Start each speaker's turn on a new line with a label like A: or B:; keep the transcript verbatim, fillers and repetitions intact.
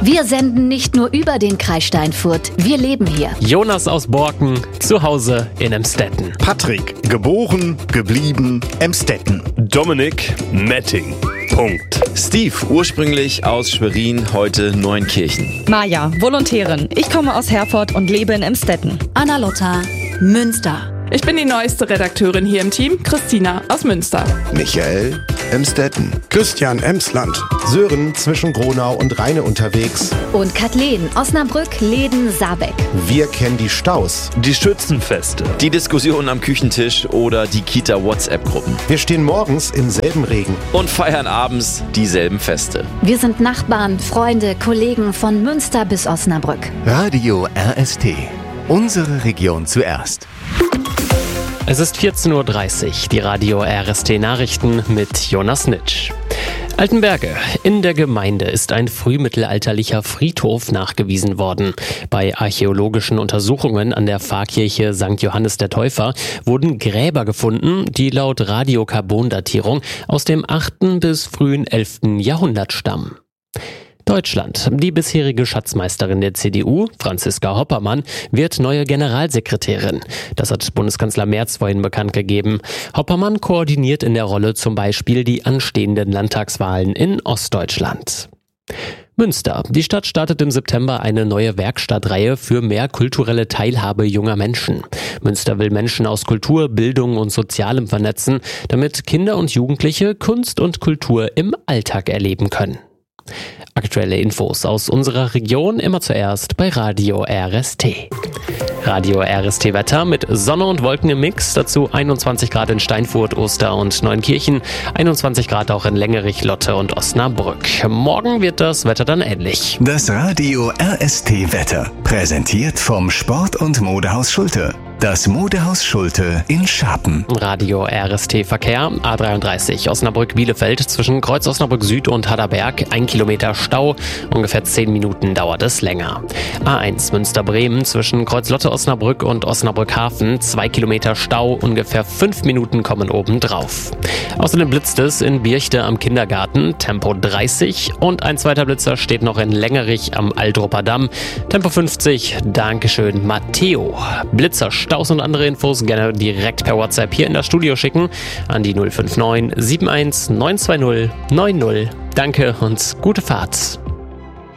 A: Wir senden nicht nur über den Kreis Steinfurt, wir leben hier.
B: Jonas aus Borken, zu Hause in Emstetten.
C: Patrick, geboren, geblieben, Emstetten.
D: Dominik, Metting. Punkt.
E: Steve, ursprünglich aus Schwerin, heute Neunkirchen.
F: Maja, Volontärin. Ich komme aus Herford und lebe in Emstetten.
G: Anna-Lotta, Münster.
H: Ich bin die neueste Redakteurin hier im Team, Christina aus Münster.
I: Michael, Emstetten.
J: Christian, Emsland. Sören, zwischen Gronau und Rheine unterwegs.
A: Und Kathleen, Osnabrück, Leden, Saarbeck.
J: Wir kennen die Staus,
D: die Schützenfeste,
E: die Diskussionen am Küchentisch oder die Kita-WhatsApp-Gruppen.
J: Wir stehen morgens im selben Regen
E: und feiern abends dieselben Feste.
A: Wir sind Nachbarn, Freunde, Kollegen von Münster bis Osnabrück.
I: Radio R S T. Unsere Region zuerst.
B: Es ist vierzehn Uhr dreißig, die Radio R S T Nachrichten mit Jonas Nitsch. Altenberge. In der Gemeinde ist ein frühmittelalterlicher Friedhof nachgewiesen worden. Bei archäologischen Untersuchungen an der Pfarrkirche Sankt Johannes der Täufer wurden Gräber gefunden, die laut Radiokarbondatierung aus dem achten bis frühen elften Jahrhundert stammen. Deutschland. Die bisherige Schatzmeisterin der C D U, Franziska Hoppermann, wird neue Generalsekretärin. Das hat Bundeskanzler Merz vorhin bekannt gegeben. Hoppermann koordiniert in der Rolle zum Beispiel die anstehenden Landtagswahlen in Ostdeutschland. Münster. Die Stadt startet im September eine neue Werkstattreihe für mehr kulturelle Teilhabe junger Menschen. Münster will Menschen aus Kultur, Bildung und Sozialem vernetzen, damit Kinder und Jugendliche Kunst und Kultur im Alltag erleben können. Aktuelle Infos aus unserer Region immer zuerst bei Radio R S T. Radio R S T Wetter mit Sonne und Wolken im Mix, dazu einundzwanzig Grad in Steinfurt, Oster und Neunkirchen, einundzwanzig Grad auch in Längerich, Lotte und Osnabrück. Morgen wird das Wetter dann ähnlich.
I: Das Radio R S T Wetter, präsentiert vom Sport- und Modehaus Schulte. Das Modehaus Schulte in Scharpen.
B: Radio R S T Verkehr, A dreiunddreißig Osnabrück-Bielefeld zwischen Kreuz Osnabrück Süd und Hadderberg, ein Kilometer Stau, ungefähr zehn Minuten dauert es länger. A eins Münster-Bremen zwischen Kreuz Lotte Osnabrück und Osnabrück-Hafen, zwei Kilometer Stau, ungefähr fünf Minuten kommen oben drauf. Außerdem blitzt es in Birchte am Kindergarten, Tempo dreißig, und ein zweiter Blitzer steht noch in Längerich am Aldrupper Damm, Tempo fünfzig. Dankeschön, Matteo. Blitzer Staus und andere Infos gerne direkt per WhatsApp hier in das Studio schicken an die null fünf neun sieben eins neun zwei null neun null. Danke und gute Fahrt.